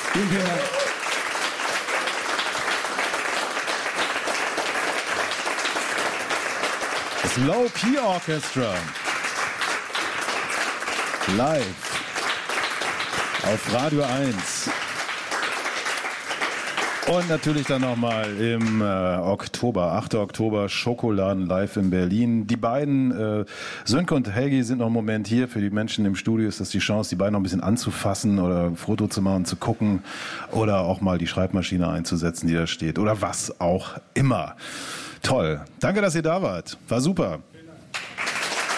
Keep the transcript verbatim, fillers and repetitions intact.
Slow Key Orchestra. Live. Auf Radio eins. Und natürlich dann nochmal im äh, Oktober, achter Oktober, Schokoladen live in Berlin. Die beiden, äh, Sönke und Helgi, sind noch einen Moment hier. Für die Menschen im Studio ist das die Chance, die beiden noch ein bisschen anzufassen oder ein Foto zu machen, zu gucken oder auch mal die Schreibmaschine einzusetzen, die da steht oder was auch immer. Toll. Danke, dass ihr da wart. War super.